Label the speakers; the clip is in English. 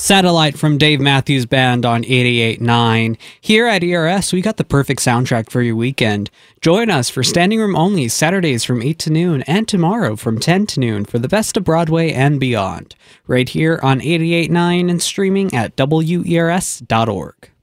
Speaker 1: Satellite from Dave Matthews Band on 88.9. Here at ERS, we got the perfect soundtrack for your weekend. Join us for Standing Room Only Saturdays from 8 to noon and tomorrow from 10 to noon for the best of Broadway and beyond. Right here on 88.9 and streaming at WERS.org.